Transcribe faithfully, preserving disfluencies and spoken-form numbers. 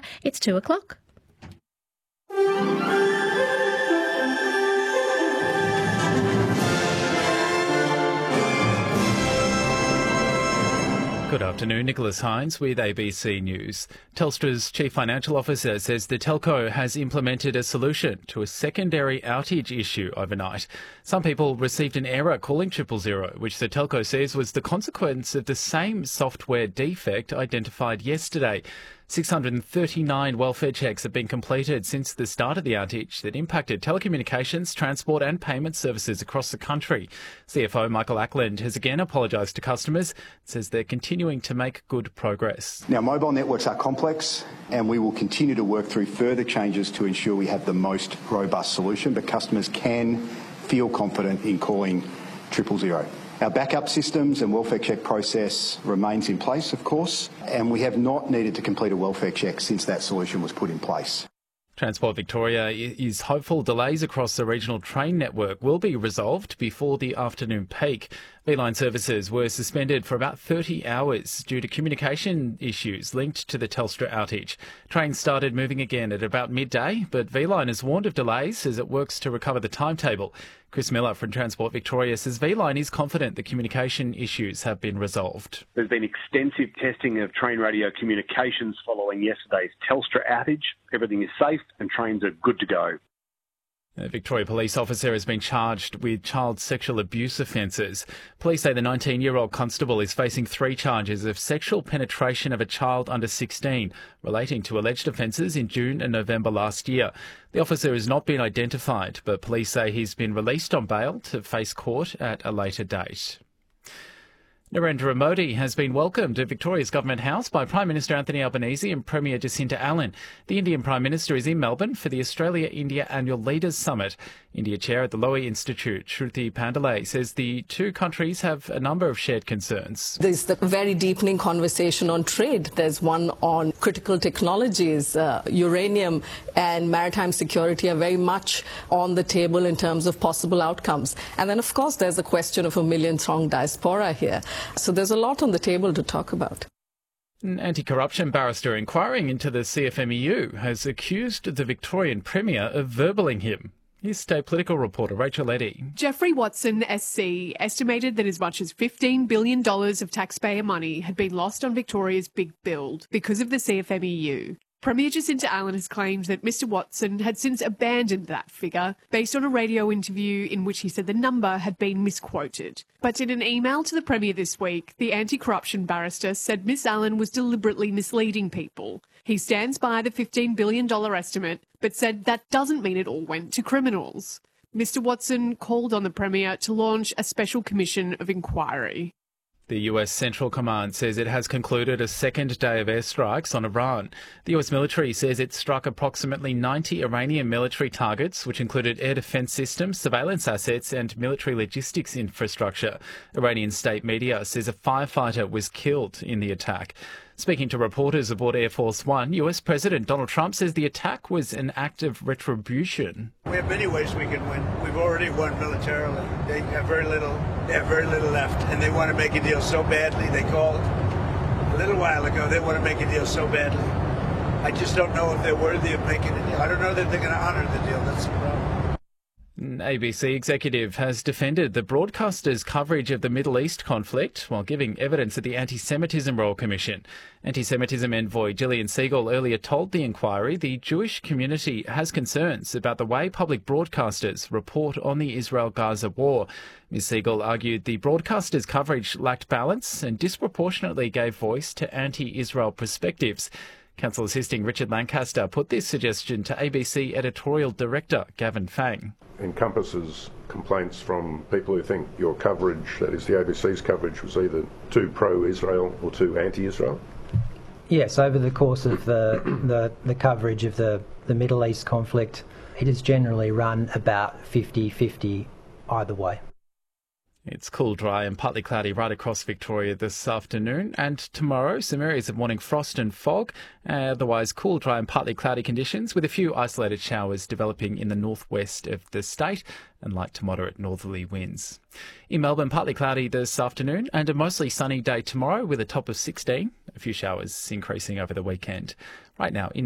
It's two o'clock. Good afternoon, Nicholas Hines with A B C News. Telstra's Chief Financial Officer says the telco has implemented a solution to a secondary outage issue overnight. Some people received an error calling triple zero, which the telco says was the consequence of the same software defect identified yesterday. six hundred thirty-nine welfare checks have been completed since the start of the outage that impacted telecommunications, transport and payment services across the country. C F O Michael Ackland has again apologised to customers, says they're continuing to make good progress. Now, mobile networks are complex and we will continue to work through further changes to ensure we have the most robust solution, but customers can feel confident in calling triple zero. Our backup systems and welfare check process remains in place, of course, and we have not needed to complete a welfare check since that solution was put in place. Transport Victoria is hopeful delays across the regional train network will be resolved before the afternoon peak. V-Line services were suspended for about thirty hours due to communication issues linked to the Telstra outage. Trains started moving again at about midday, but V-Line has warned of delays as it works to recover the timetable. Chris Miller from Transport Victoria says V-Line is confident the communication issues have been resolved. There's been extensive testing of train radio communications following yesterday's Telstra outage. Everything is safe and trains are good to go. A Victoria police officer has been charged with child sexual abuse offences. Police say the nineteen-year-old constable is facing three charges of sexual penetration of a child under sixteen, relating to alleged offences in June and November last year. The officer has not been identified, but police say he's been released on bail to face court at a later date. Narendra Modi has been welcomed at Victoria's Government House by Prime Minister Anthony Albanese and Premier Jacinta Allen. The Indian Prime Minister is in Melbourne for the Australia-India Annual Leaders Summit. India Chair at the Lowy Institute, Shruti Pandale, says the two countries have a number of shared concerns. There's the very deepening conversation on trade. There's one on critical technologies. Uh, uranium and maritime security are very much on the table in terms of possible outcomes. And then, of course, there's the question of a million-strong diaspora here. So there's a lot on the table to talk about. An anti-corruption barrister inquiring into the C F M E U has accused the Victorian Premier of verballing him. Here's state political reporter Rachel Eddy. Jeffrey Watson, S C, estimated that as much as fifteen billion dollars of taxpayer money had been lost on Victoria's big build because of the C F M E U. Premier Jacinta Allen has claimed that Mr Watson had since abandoned that figure based on a radio interview in which he said the number had been misquoted. But in an email to the Premier this week, the anti-corruption barrister said Miss Allen was deliberately misleading people. He stands by the fifteen billion dollars estimate, but said that doesn't mean it all went to criminals. Mr Watson called on the Premier to launch a special commission of inquiry. The U S Central Command says it has concluded a second day of airstrikes on Iran. The U S military says it struck approximately ninety Iranian military targets, which included air defence systems, surveillance assets and military logistics infrastructure. Iranian state media says a firefighter was killed in the attack. Speaking to reporters aboard Air Force One, U S President Donald Trump says the attack was an act of retribution. We have many ways we can win. We've already won militarily. They have very little, they have very little left, and they want to make a deal so badly. They called a little while ago. They want to make a deal so badly. I just don't know if they're worthy of making a deal. I don't know that they're going to honor the deal. That's the problem. An A B C executive has defended the broadcaster's coverage of the Middle East conflict while giving evidence at the Anti-Semitism Royal Commission. Anti-Semitism envoy Gillian Siegel earlier told the inquiry the Jewish community has concerns about the way public broadcasters report on the Israel-Gaza war. Miz Siegel argued the broadcaster's coverage lacked balance and disproportionately gave voice to anti-Israel perspectives. Counsel Assisting Richard Lancaster put this suggestion to A B C editorial director Gavin Fang. Encompasses complaints from people who think your coverage, that is the A B C's coverage, was either too pro-Israel or too anti-Israel? Yes, over the course of the, the, the coverage of the, the Middle East conflict, it has generally run about fifty fifty either way. It's cool, dry and partly cloudy right across Victoria this afternoon, and tomorrow some areas of morning frost and fog, uh, otherwise cool, dry and partly cloudy conditions with a few isolated showers developing in the northwest of the state and light to moderate northerly winds. In Melbourne, partly cloudy this afternoon and a mostly sunny day tomorrow with a top of sixteen, a few showers increasing over the weekend. Right now in